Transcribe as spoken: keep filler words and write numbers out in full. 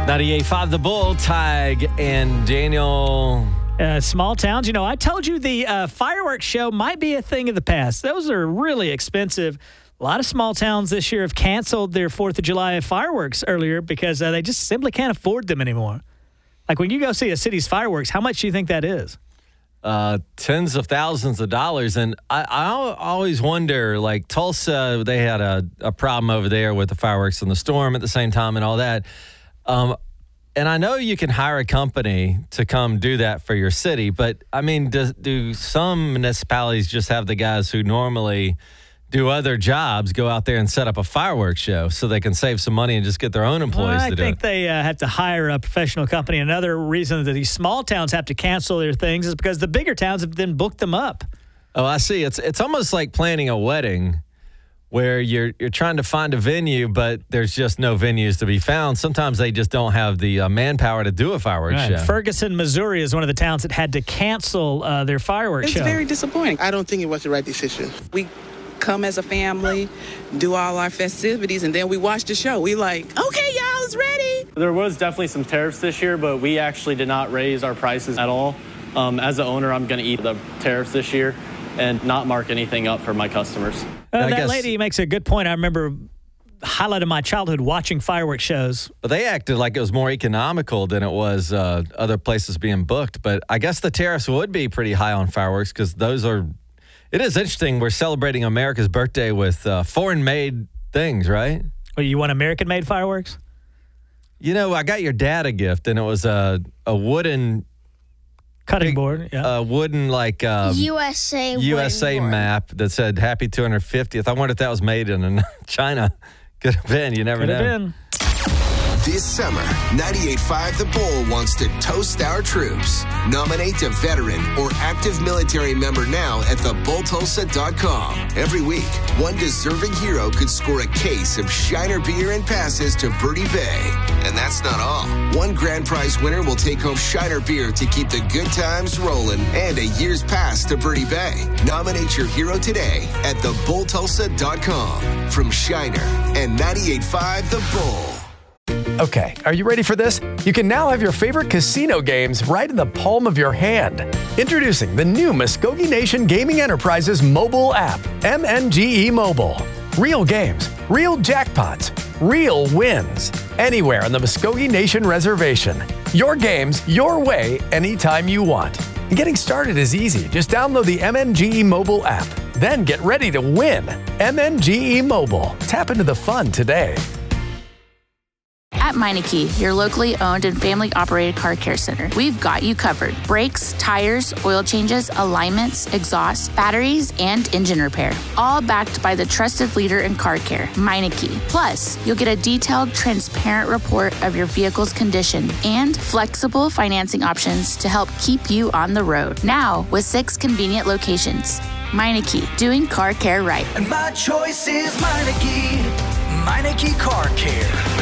ninety-eight point five The Bull, Tig and Daniel. Uh, small towns. You know, I told you the uh, fireworks show might be a thing of the past. Those are really expensive. A lot of small towns this year have canceled their fourth of July fireworks earlier because uh, they just simply can't afford them anymore. Like when you go see a city's fireworks, how much do you think that is? Uh, tens of thousands of dollars. And I, I always wonder, like Tulsa, they had a, a problem over there with the fireworks and the storm at the same time and all that. Um, and I know you can hire a company to come do that for your city, but I mean, do, do some municipalities just have the guys who normally do other jobs go out there and set up a fireworks show so they can save some money and just get their own employees well, to do it? I think they uh, have to hire a professional company. Another reason that these small towns have to cancel their things is because the bigger towns have then booked them up. Oh, I see. It's it's almost like planning a wedding where you're you're trying to find a venue, but there's just no venues to be found. Sometimes they just don't have the uh, manpower to do a fireworks right. show. Ferguson, Missouri is one of the towns that had to cancel uh, their fireworks it's show. It's very disappointing. I don't think it was the right decision. We come as a family, do all our festivities, and then we watch the show. We like, okay, y'all, it's ready. There was definitely some tariffs this year, but we actually did not raise our prices at all. Um, as an owner, I'm going to eat the tariffs this year and not mark anything up for my customers. Uh, that guess, lady makes a good point. I remember highlighting my childhood watching fireworks shows. But they acted like it was more economical than it was uh, other places being booked. But I guess the tariffs would be pretty high on fireworks because those are... It is interesting. We're celebrating America's birthday with uh, foreign-made things, right? Well, you want American-made fireworks? You know, I got your dad a gift, and it was a a wooden cutting big, board, yeah, a wooden like um, U S A U S A map that said "Happy two hundred fiftieth." I wonder if that was made in China. Could have been. You never Could know. have been. This summer, ninety-eight point five The Bull wants to toast our troops. Nominate a veteran or active military member now at the bull tulsa dot com. Every week, one deserving hero could score a case of Shiner beer and passes to Birdie Bay. And that's not all. One grand prize winner will take home Shiner beer to keep the good times rolling and a year's pass to Birdie Bay. Nominate your hero today at the bull tulsa dot com. From Shiner and ninety-eight point five The Bull. Okay, are you ready for this? You can now have your favorite casino games right in the palm of your hand. Introducing the new Muskogee Nation Gaming Enterprises mobile app, M N G E Mobile. Real games, real jackpots, real wins. Anywhere on the Muskogee Nation Reservation. Your games, your way, anytime you want. And getting started is easy. Just download the M N G E Mobile app. Then get ready to win. M N G E Mobile. Tap into the fun today. At Meineke, your locally owned and family-operated car care center, we've got you covered. Brakes, tires, oil changes, alignments, exhaust, batteries, and engine repair. All backed by the trusted leader in car care, Meineke. Plus, you'll get a detailed, transparent report of your vehicle's condition and flexible financing options to help keep you on the road. Now, with six convenient locations. Meineke, doing car care right. And my choice is Meineke. Meineke Car Care.